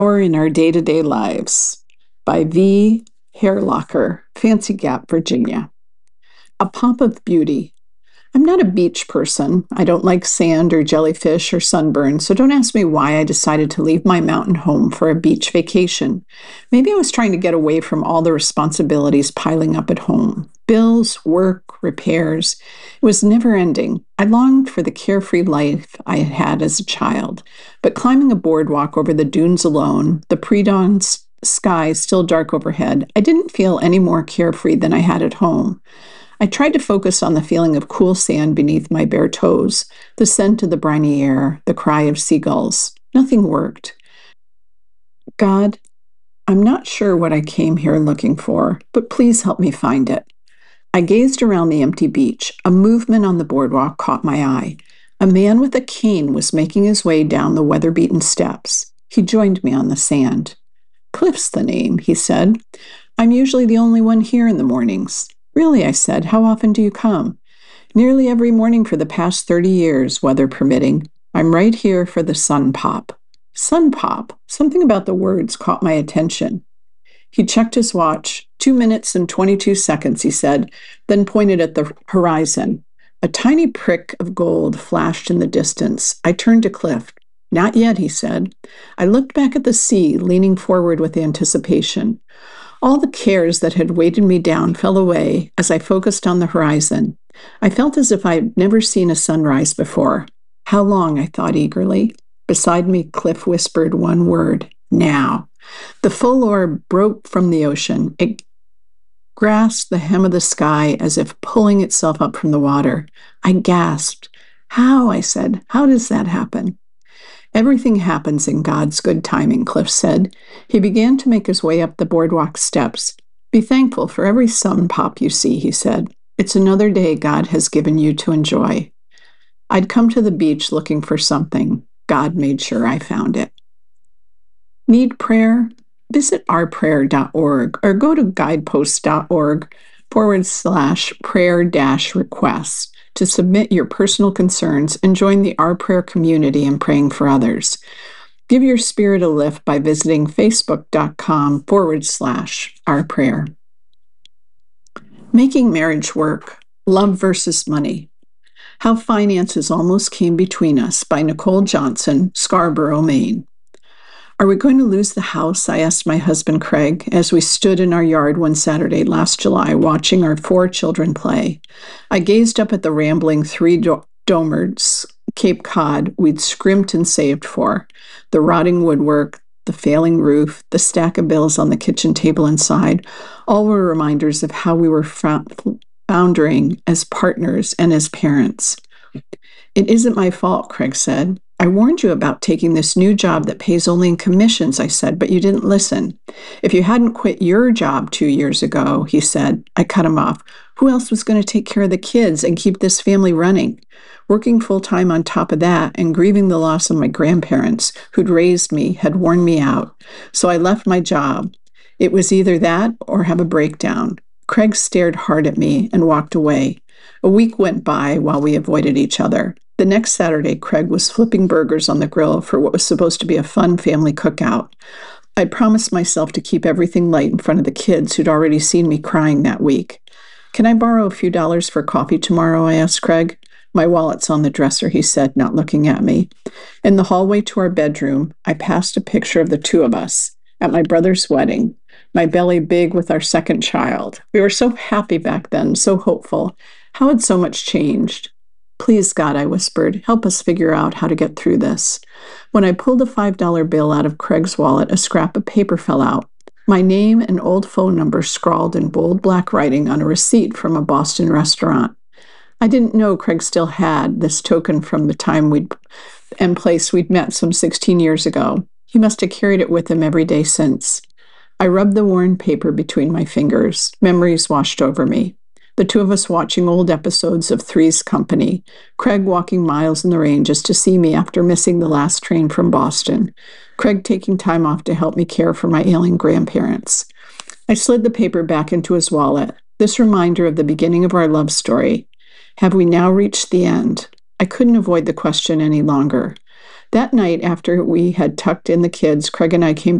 Or in Our Day-to-Day Lives by V. Hairlocker, Fancy Gap, Virginia. A pop of beauty. I'm not a beach person. I don't like sand or jellyfish or sunburn, so don't ask me why I decided to leave my mountain home for a beach vacation. Maybe I was trying to get away from all the responsibilities piling up at home. Bills, work, repairs. It was never ending. I longed for the carefree life I had had as a child. But climbing a boardwalk over the dunes alone, the pre-dawn sky still dark overhead, I didn't feel any more carefree than I had at home. I tried to focus on the feeling of cool sand beneath my bare toes, the scent of the briny air, the cry of seagulls. Nothing worked. God, I'm not sure what I came here looking for, but please help me find it. I gazed around the empty beach. A movement on the boardwalk caught my eye. A man with a cane was making his way down the weather-beaten steps. He joined me on the sand. Cliff's the name, he said. I'm usually the only one here in the mornings. Really, I said, how often do you come? Nearly every morning for the past 30 years, weather permitting. I'm right here for the sun pop. Sun pop? Something about the words caught my attention. He checked his watch. 2 minutes and 22 seconds, he said, then pointed at the horizon. A tiny prick of gold flashed in the distance. I turned to Cliff. Not yet, he said. I looked back at the sea, leaning forward with anticipation. All the cares that had weighted me down fell away as I focused on the horizon. I felt as if I had never seen a sunrise before. How long, I thought eagerly. Beside me, Cliff whispered one word, now. The full orb broke from the ocean. It grasped the hem of the sky as if pulling itself up from the water. I gasped. How, I said. How does that happen? Everything happens in God's good timing, Cliff said. He began to make his way up the boardwalk steps. Be thankful for every sun pop you see, he said. It's another day God has given you to enjoy. I'd come to the beach looking for something. God made sure I found it. Need prayer? Visit ourprayer.org or go to guidepost.org/prayer-requests to submit your personal concerns and join the Our Prayer community in praying for others. Give your spirit a lift by visiting facebook.com/ourprayer. Making marriage work. Love versus money. How finances almost came between us by Nicole Johnson, Scarborough, Maine. Are we going to lose the house? I asked my husband Craig as we stood in our yard one Saturday last July watching our 4 children play. I gazed up at the rambling 3-domered Cape Cod we'd scrimped and saved for, the rotting woodwork, the failing roof, the stack of bills on the kitchen table inside. All were reminders of how we were foundering as partners and as parents. It isn't my fault, Craig said. I warned you about taking this new job that pays only in commissions, I said, but you didn't listen. If you hadn't quit your job 2 years ago, he said, I cut him off. Who else was going to take care of the kids and keep this family running? Working full-time on top of that and grieving the loss of my grandparents who'd raised me had worn me out. So I left my job. It was either that or have a breakdown. Craig stared hard at me and walked away. A week went by while we avoided each other. The next Saturday, Craig was flipping burgers on the grill for what was supposed to be a fun family cookout. I'd promised myself to keep everything light in front of the kids who'd already seen me crying that week. Can I borrow a few dollars for coffee tomorrow? I asked Craig. My wallet's on the dresser, he said, not looking at me. In the hallway to our bedroom, I passed a picture of the 2 of us at my brother's wedding, my belly big with our 2nd child. We were so happy back then, so hopeful. How had so much changed? Please, God, I whispered, help us figure out how to get through this. When I pulled a $5 bill out of Craig's wallet, a scrap of paper fell out. My name and old phone number scrawled in bold black writing on a receipt from a Boston restaurant. I didn't know Craig still had this token from the time and place we'd met some 16 years ago. He must have carried it with him every day since. I rubbed the worn paper between my fingers. Memories washed over me. The 2 of us watching old episodes of Three's Company, Craig walking miles in the rain just to see me after missing the last train from Boston, Craig taking time off to help me care for my ailing grandparents. I slid the paper back into his wallet, this reminder of the beginning of our love story. Have we now reached the end? I couldn't avoid the question any longer. That night, after we had tucked in the kids, Craig and I came